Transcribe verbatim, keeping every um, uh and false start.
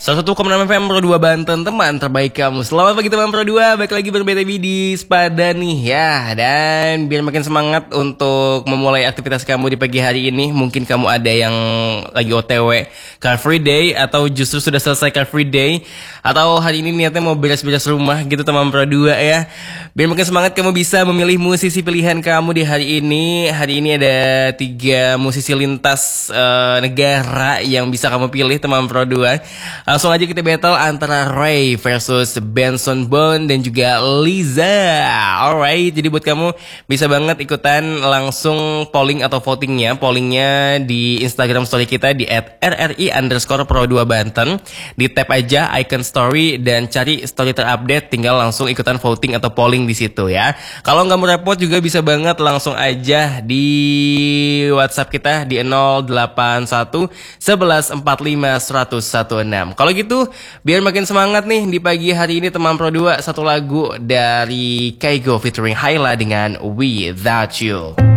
seratus satu koma enam F M Pro dua Banten, teman terbaik kamu. Selamat pagi teman Pro dua, balik lagi ber-B T V di Sepada nih ya. Dan biar makin semangat untuk memulai aktivitas kamu di pagi hari ini, mungkin kamu ada yang lagi O T W Car Free Day, atau justru sudah selesai Car Free Day, atau hari ini niatnya mau beres-beres rumah gitu teman Pro dua ya. Biar makin semangat kamu bisa memilih musisi pilihan kamu di hari ini. Hari ini ada tiga musisi lintas uh, negara yang bisa kamu pilih teman Pro dua. Langsung aja kita battle antara Ray versus Benson Boone dan juga Liza. Alright, jadi buat kamu bisa banget ikutan langsung polling atau votingnya. Pollingnya di Instagram story kita di at r r i underscore pro dua Banten. Di tap aja icon story dan cari story terupdate. Tinggal langsung ikutan voting atau polling di situ ya. Kalau nggak mau repot juga bisa banget langsung aja di WhatsApp kita di nol delapan satu sebelas empat lima seratus enam belas. Kalau gitu, biar makin semangat nih di pagi hari ini teman Pro dua, satu lagu dari Kygo featuring Hyla dengan Without You.